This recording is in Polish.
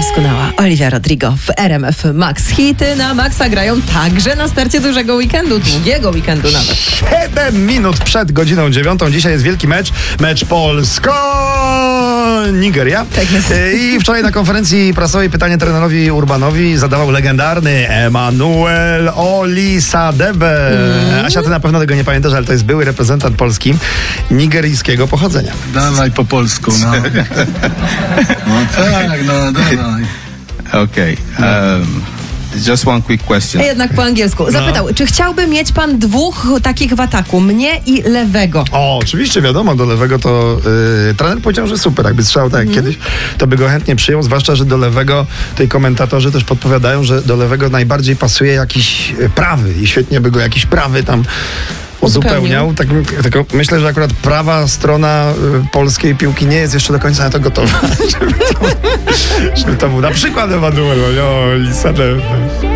Doskonała Olivia Rodrigo w RMF Max. Hity na Maxa grają także na starcie dużego weekendu, długiego weekendu nawet. 7 minut przed godziną 9. Dzisiaj jest wielki mecz Polsko-Nigeria. Tak jest. I wczoraj na konferencji prasowej pytanie trenerowi Urbanowi zadawał legendarny Emmanuel Olisadebe. Asia, ty na pewno tego nie pamiętasz, ale to jest były reprezentant Polski nigeryjskiego pochodzenia. Dawaj po polsku, no. No tak, no dawaj. Okay. Just one quick question. Jednak po angielsku. Zapytał, czy chciałby mieć pan dwóch takich w ataku, mnie i lewego? O, oczywiście, wiadomo, do lewego to trener powiedział, że super, jakby strzelał tak jak kiedyś, to by go chętnie przyjął, zwłaszcza, że do lewego, tutaj komentatorzy też podpowiadają, że do lewego najbardziej pasuje jakiś prawy i świetnie by go jakiś prawy tam uzupełniał. Tak, tylko myślę, że akurat prawa strona polskiej piłki nie jest jeszcze do końca na to gotowa. żeby to był na przykład Emmanuel Olisadebe.